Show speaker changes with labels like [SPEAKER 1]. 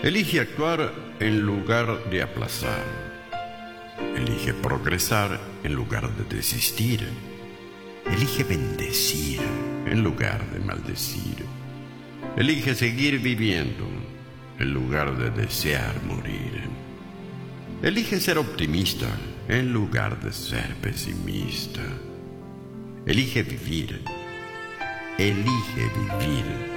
[SPEAKER 1] Elige actuar en lugar de aplazar. Elige progresar en lugar de desistir. Elige bendecir en lugar de maldecir. Elige seguir viviendo en lugar de desear morir. Elige ser optimista en lugar de ser pesimista. Elige vivir. Elige vivir.